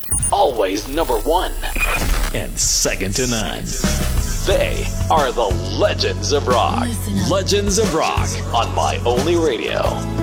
always number one, and second to none. They are the Legends of Rock. Legends of Rock on My Only Radio.